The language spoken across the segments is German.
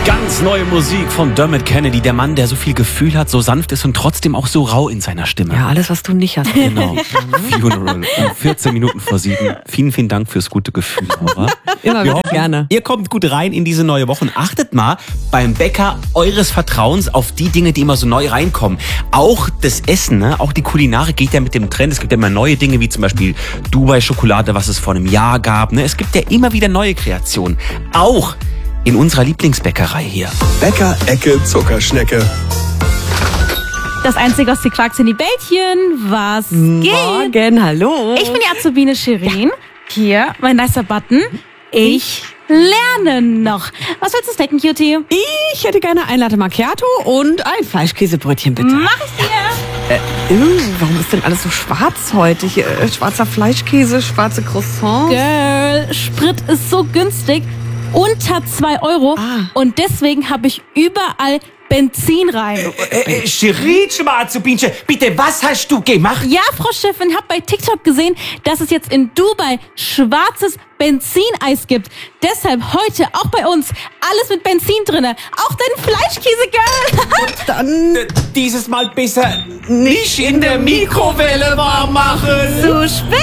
Ganz neue Musik von Dermot Kennedy, der Mann, der so viel Gefühl hat, so sanft ist und trotzdem auch so rau in seiner Stimme. Ja, alles, was du nicht hast. Genau. Funeral um 14 Minuten vor 7. Vielen, vielen Dank fürs gute Gefühl, Laura. Immer wieder gerne. Ihr kommt gut rein in diese neue Woche und achtet mal beim Bäcker eures Vertrauens auf die Dinge, die immer so neu reinkommen. Auch das Essen, ne? Auch die Kulinarik geht ja mit dem Trend. Es gibt ja immer neue Dinge, wie zum Beispiel Dubai-Schokolade, was es vor einem Jahr gab. Ne? Es gibt ja immer wieder neue Kreationen. Auch in unserer Lieblingsbäckerei hier. Bäcker-Ecke Zuckerschnecke. Das Einzige, was die Quarks sind die Bällchen. Was geht? Morgen, hallo. Ich bin die Azubine Shirin. Hier, mein nicer Button. Ich lerne noch. Was willst du snacken, Cutie? Ich hätte gerne ein Latte Macchiato und ein Fleischkäsebrötchen, bitte. Mach ich dir. Warum ist denn alles so schwarz heute? Hier, schwarzer Fleischkäse, schwarze Croissants. Girl, Sprit ist so günstig. Unter 2 Euro. Und deswegen habe ich überall Benzin rein. Shirin, Azubinche, bitte, was hast du gemacht? Ja, Frau Chefin, hab bei TikTok gesehen, dass es jetzt in Dubai schwarzes Benzineis gibt. Deshalb heute auch bei uns alles mit Benzin drinne. Auch dein Fleischkäse, Girl. Dann Dieses Mal besser nicht in der Mikrowelle warm machen. Zu spät.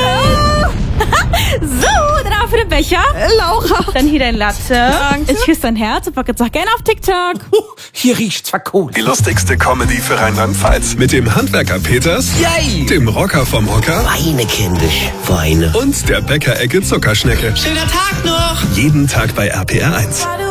So, dann auch für den Becher. Laura. Dann hier dein Latte. Danke. Ich küsse dein Herz und pack jetzt auch gerne auf TikTok. Hier riecht's zwar cool. Die lustigste Comedy für Rheinland-Pfalz. Mit dem Handwerker Peters, Yay! dem Rocker vom Hocker Weine, kindisch, weine. und der Bäcker-Ecke Zuckerschnecke. Schöner Tag noch! Jeden Tag bei RPR 1.